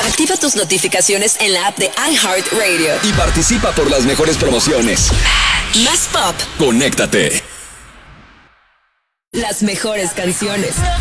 Activa tus notificaciones en la app de iHeartRadio. Y participa por las mejores promociones. Más pop. Conéctate. Las mejores canciones.